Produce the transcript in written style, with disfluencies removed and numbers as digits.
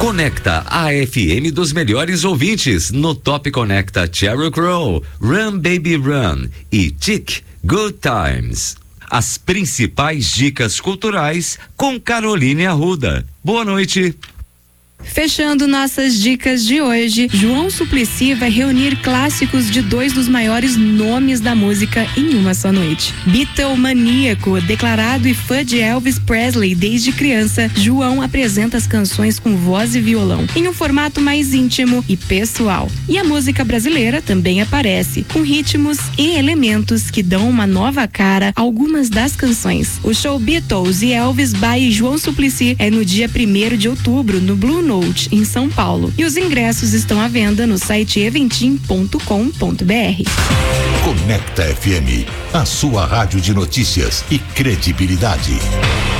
Conecta a FM dos melhores ouvintes no Top Conecta Sheryl Crow, Run Baby Run e Tick Good Times. As principais dicas culturais com Caroline Arruda. Boa noite. Fechando nossas dicas de hoje, João Suplicy vai reunir clássicos de dois dos maiores nomes da música em uma só noite. Beatlemaníaco, declarado e fã de Elvis Presley desde criança, João apresenta as canções com voz e violão, em um formato mais íntimo e pessoal. E a música brasileira também aparece, com ritmos e elementos que dão uma nova cara a algumas das canções. O show Beatles e Elvis by João Suplicy é no dia 1º de outubro, no Blue Note, em São Paulo. E os ingressos estão à venda no site eventim.com.br. Conecta FM, a sua rádio de notícias e credibilidade.